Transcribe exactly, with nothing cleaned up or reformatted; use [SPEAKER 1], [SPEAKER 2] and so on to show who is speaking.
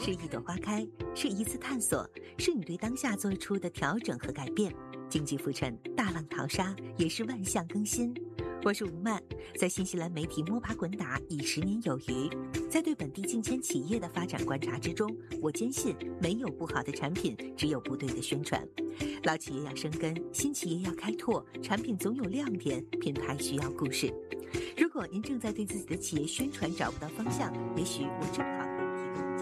[SPEAKER 1] 是一朵花开，是一次探索，是你对当下做出的调整和改变。经济浮沉，大浪淘沙，也是万象更新。我是吴曼，在新西兰媒体摸爬滚打已十年有余，在对本地近千企业的发展观察之中，我坚信没有不好的产品，只有不对的宣传。老企业要生根，新企业要开拓，产品总有亮点，品牌需要故事。如果您正在对自己的企业宣传找不到方向，也许我正好